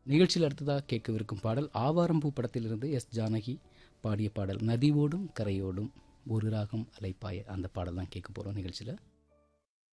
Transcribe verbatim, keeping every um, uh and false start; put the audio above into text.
நிகழ்ச்சியில் அடுத்ததாக கேட்கவிருக்கும் பாடல் ஆவாரம்பூ படத்திலிருந்து எஸ் ஜானகி பாடிய பாடல். நதி ஓடும் கரையோடும் ஒரு ராகம் அலைப்பாய, அந்த பாடல் தான் கேட்க போகிறோம் நிகழ்ச்சியில்.